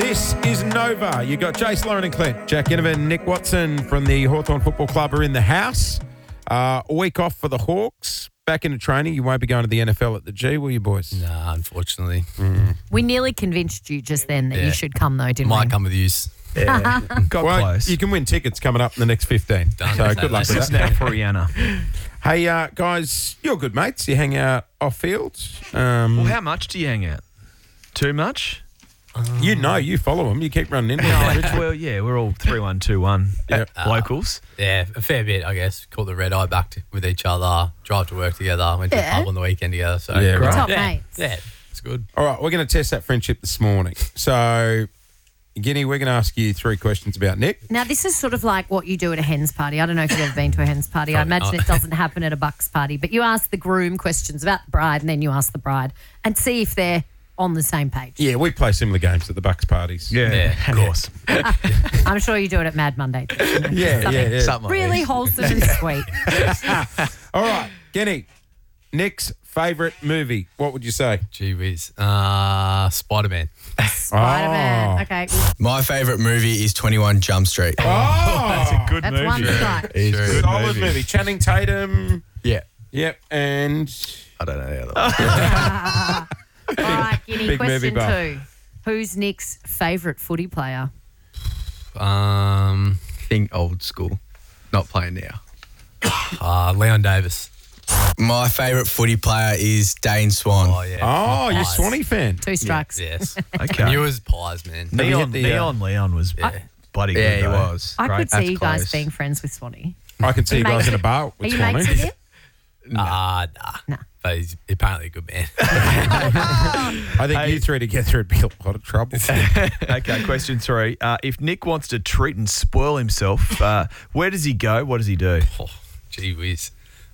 This is Nova. You got Jace, Lauren and Clint. Jack Inovan, Nick Watson from the Hawthorn Football Club are in the house. A week off for the Hawks. Back into training. You won't be going to the NFL at the G, will you, boys? Nah, unfortunately. We nearly convinced you just then that you should come, though, didn't Might we? come with use. Yeah. Got Well, close. you can win tickets coming up in the next 15. Done. So good luck with It's that. now for Rihanna. Hey, guys, you're good mates. You hang out off field. Well, how much do you hang out? Too much? You follow them. You keep running into them. Well, yeah, we're all 3121 Yep. locals. Yeah, a fair bit, I guess. Caught the red eye back with each other, drive to work together, went to the pub on the weekend together. So Yeah, right. Top yeah, mates. yeah, it's good. All right, we're going to test that friendship this morning. So, Guinea, we're going to ask you 3 questions about Nick. Now, this is sort of like what you do at a hen's party. I don't know if you've ever been to a hen's party. I Probably imagine not. it doesn't happen at a bucks party. But you ask the groom questions about the bride and then you ask the bride and see if they're on the same page. Yeah, we play similar games at the Bucks parties. Yeah. of course. I'm sure you do it at Mad Monday. too, you know, Yeah, something yeah. Something like Really this. wholesome and sweet. All right, Guinea, Nick's favourite movie. What would you say? Gee whiz. Spider-Man. Spider-Man. Okay. My favourite movie is 21 Jump Street. That's a good That's movie. one strike. True. Solid movie. Channing Tatum. Yeah. Yep, and I don't know the other one. All right, Guinea, Big movie question buff. 2. Who's Nick's favourite footy player? Think old school. Not playing now. Leon Davis. My favourite footy player is Dane Swan. Oh, yeah. oh, you're a Pies. Swanee fan. 2 strikes. Yes. Okay. I knew it was pies, man. Have you Neon, hit the, Neon Leon was bloody good. Yeah, he though. was. I Great. could see That's you guys close. being friends with Swanee. I can see you guys mates in a with- bar Are with you mates with Swanee. him? Nah. Nah. But he's apparently a good man. I think Hey. you 3 together would be a lot of trouble. Okay, question 3. If Nick wants to treat and spoil himself, where does he go? What does he do? Oh, gee whiz.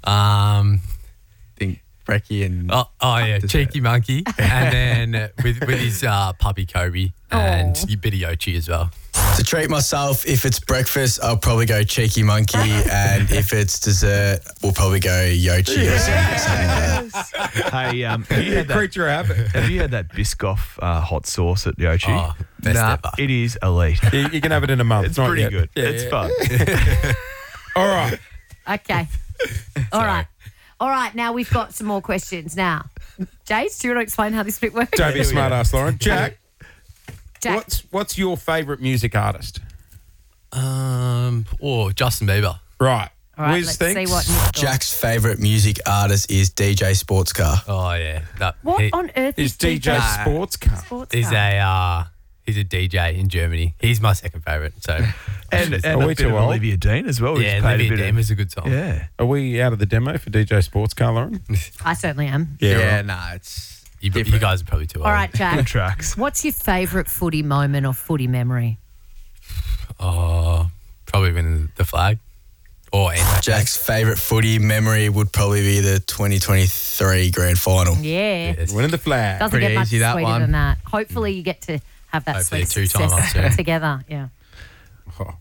Think Brecky and... Oh yeah, cheeky monkey, and then with his puppy Kobe and Aw. your bit of Yochi as well. To treat myself, if it's breakfast, I'll probably go Cheeky Monkey. And if it's dessert, we'll probably go Yochi or something like that. Hey, have you had that, Creature of habit. have you had that Biscoff hot sauce at Yochi? Oh, best ever. It is elite. You can have it in a month. It's not pretty yet. good. Yeah, It's yeah. fun. All right. Okay. All right. Now we've got some more questions. Now, Jace, do you want to explain how this bit works? Don't be a smart ass, Lauren. Jack, Jack. what's your favourite music artist? Justin Bieber. Right. All right, Wiz let's thinks. see what Nick thought. Jack's favourite music artist is DJ Sports Car. Oh yeah, What he- on earth is is DJ Sports Car. Sports He's car? he's a DJ in Germany. He's my second favourite. So And Are a we bit too of old? Olivia Dean as well. yeah, who's paid a Olivia bit Dean of- was a good song. Yeah. Are we out of the demo for DJ Sports Car, Lauren? I certainly am. right. nah, it's... You guys are probably too old. All right, Good Jack. tracks. What's your favourite footy moment or footy memory? Oh, probably winning the flag. Or Jack's favourite footy memory would probably be the 2023 grand final. Yeah. Yes. Winning the flag. Doesn't Pretty get much easy, that sweeter one. than that. Hopefully you get to have that Hopefully sweet a two-timer success soon. together. Yeah. Oh.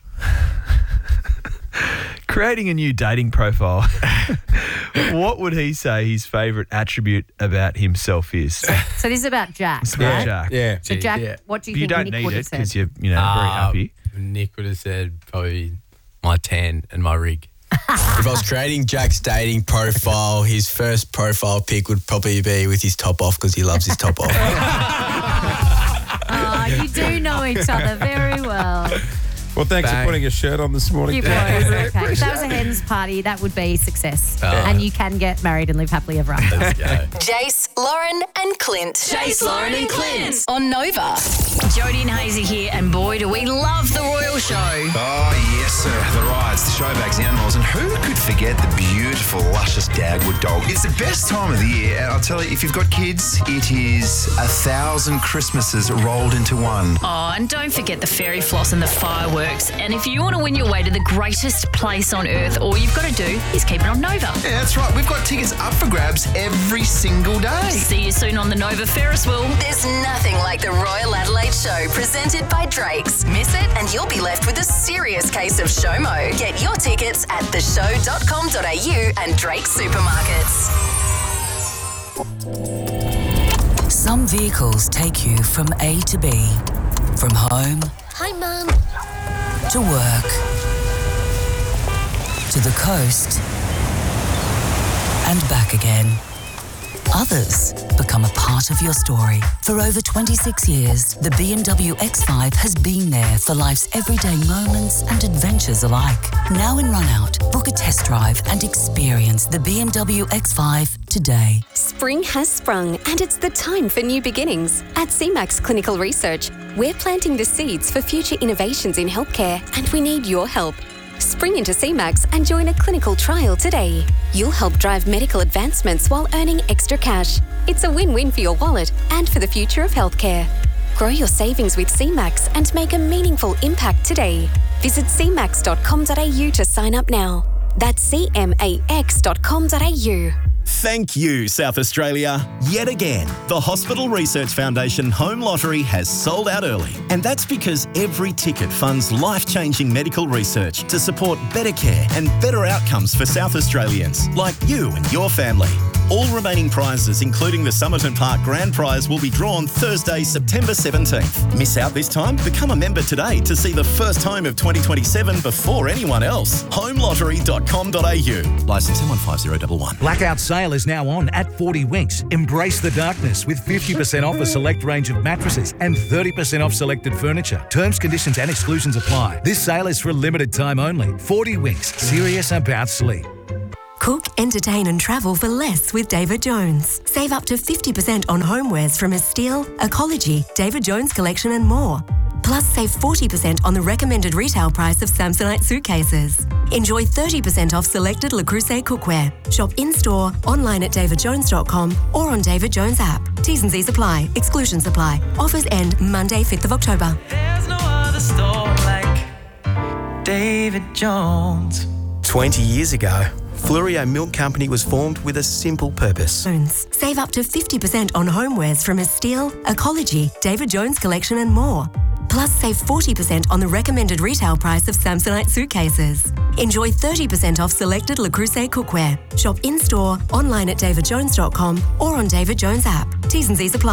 Creating a new dating profile. What would he say his favourite attribute about himself is? So this is about Jack, It's about right? Jack. Yeah. So Jack, Yeah. what do you You think don't Nick need would it have said? because you're very happy. Nick would have said probably my tan and my rig. If I was creating Jack's dating profile, his first profile pic would probably be with his top off because he loves his top off. Oh, you do know each other very well. Well, thanks for Bang. putting a shirt on this morning. You boys, okay. If that was a hen's party, that would be success. And you can get married and live happily ever after. Let's go. Jace, Lauren, and Clint. Jace, Lauren, and Clint on Nova. Jodie and Hazy here, and boy, do we love the Royal Show. Oh, yes, sir. The rides, the showbags, the animals, and who could forget the beautiful, luscious Dagwood dog? It's the best time of the year, and I'll tell you, if you've got kids, it is 1,000 Christmases rolled into one. Oh, and don't forget the fairy floss and the fireworks. And if you want to win your way to the greatest place on earth, all you've got to do is keep it on Nova. Yeah, that's right. We've got tickets up for grabs every single day. See you soon on the Nova Ferris wheel. There's nothing like the Royal Adelaide Show presented by Drake's. Miss it and you'll be left with a serious case of SHOMO. Get your tickets at theshow.com.au and Drake's supermarkets. Some vehicles take you from A to B, From home Hi, Mum. to work to the coast and back again. Others become a part of your story. For over 26 years, the BMW X5 has been there for life's everyday moments and adventures alike. Now in Runout, book a test drive and experience the BMW X5 today. Spring has sprung and it's the time for new beginnings. At CMAX Clinical Research, we're planting the seeds for future innovations in healthcare and we need your help. Spring into CMAX and join a clinical trial today. You'll help drive medical advancements while earning extra cash. It's a win-win for your wallet and for the future of healthcare. Grow your savings with CMAX and make a meaningful impact today. Visit cmax.com.au to sign up now. That's cmax.com.au. Thank you, South Australia. Yet again, the Hospital Research Foundation Home Lottery has sold out early. And that's because every ticket funds life-changing medical research to support better care and better outcomes for South Australians, like you and your family. All remaining prizes, including the Somerton Park Grand Prize, will be drawn Thursday, September 17th. Miss out this time? Become a member today to see the first home of 2027 before anyone else. homelottery.com.au. Licence M15011. Blackout sale is now on at 40 Winks. Embrace the darkness with 50% off a select range of mattresses and 30% off selected furniture. Terms, conditions and exclusions apply. This sale is for a limited time only. 40 Winks. Serious about sleep. Cook, entertain and travel for less with David Jones. Save up to 50% on homewares from Estelle, Ecology, David Jones Collection and more. Plus save 40% on the recommended retail price of Samsonite suitcases. Enjoy 30% off selected Le Creuset cookware. Shop in-store, online at davidjones.com or on David Jones app. T's and C's apply. Exclusions apply. Offers end Monday, 5th of October. There's no other store like David Jones. 20 years ago, Fluorio Milk Company was formed with a simple purpose. Save up to 50% on homewares from Estelle, Ecology, David Jones Collection and more. Plus save 40% on the recommended retail price of Samsonite suitcases. Enjoy 30% off selected Le Creuset cookware. Shop in-store, online at davidjones.com or on David Jones app. T's and C's apply.